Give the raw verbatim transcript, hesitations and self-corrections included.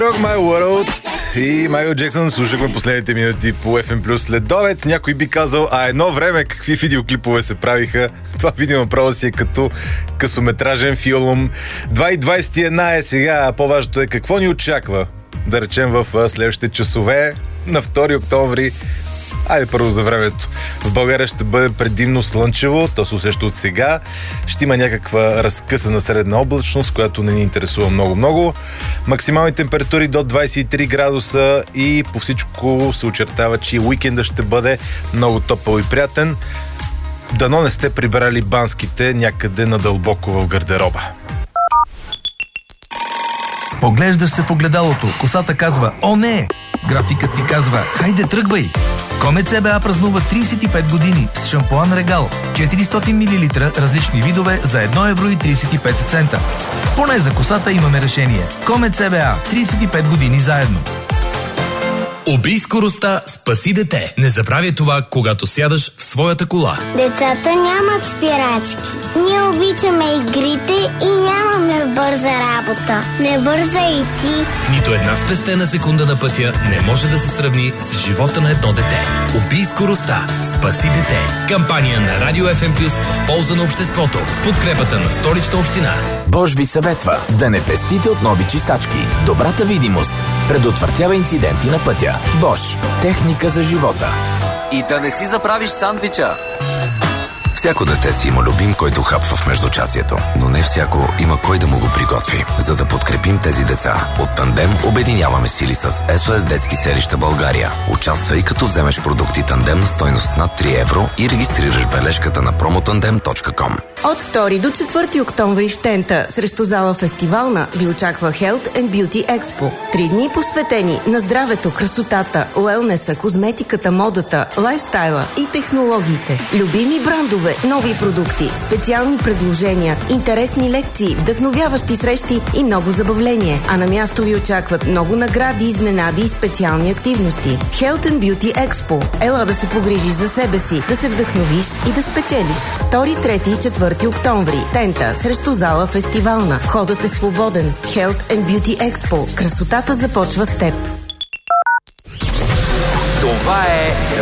Rock My World и Майкъл Джексън слушахме последните минути по Еф Ем Плюс следобед. Някой би казал, а едно време какви видеоклипове се правиха. Това видео направо си е като късометражен филм. две хиляди двадесет и една е сега, а по-важното е какво ни очаква. Да речем в следващите часове на втори октомври. Айде първо за времето. В България ще бъде предимно слънчево, то се усеща от сега. Ще има някаква разкъсана средна облачност, която не ни интересува много-много. Максимални температури до двадесет и три градуса и по всичко се очертава, че уикенда ще бъде много топъл и приятен. Дано не сте прибрали банските някъде надълбоко в гардероба. Поглеждаш се в огледалото, косата казва «О, не!» Графикът ти казва «Хайде, тръгвай!» Комет Си Би Ей празнува тридесет и пет години с шампуан Регал. четиристотин милилитра различни видове за едно евро и тридесет и пет цента. Поне за косата имаме решение. Комет Си Би Ей. тридесет и пет години заедно. Убий скоростта, спаси дете. Не забравяй това, когато сядаш в своята кола. Децата нямат спирачки. Ние обичаме игрите и нямаме бърза работа. Не бързай и ти. Нито една спестена секунда на пътя не може да се сравни с живота на едно дете. Убий скоростта, спаси дете. Кампания на Радио Еф Ем Плюс в полза на обществото с подкрепата на Столична община. Бош ви съветва да не пестите от нови чистачки. Добрата видимост предотвратява инциденти на пътя. Бош. Техника за живота. И да не си заправиш сандвича. Всяко дете си има любим, който хапва в междучасието, но не всяко има кой да му го приготви. За да подкрепим тези деца, от Тандем обединяваме сили с Ес О Ес Детски селища България. Участвай като вземеш продукти Тандем на стойност над три евро и регистрираш бележката на промотандем точка ком. От втори до четвърти октомври в Тента срещу зала Фестивална ви очаква Health and Beauty Expo. Три дни посветени на здравето, красотата, уелнеса, козметиката, модата, лайфстайла и технологиите. Любими брандове, нови продукти, специални предложения, интересни лекции, вдъхновяващи срещи и много забавление. А на място ви очакват много награди, изненади и специални активности. Health and Beauty Expo. Ела да се погрижиш за себе си, да се вдъхновиш и да спечелиш. втори, трети и четвърти октомври. Тента срещу зала Фестивална. Входът е свободен. Health and Beauty Expo. Красотата започва с теб. Това е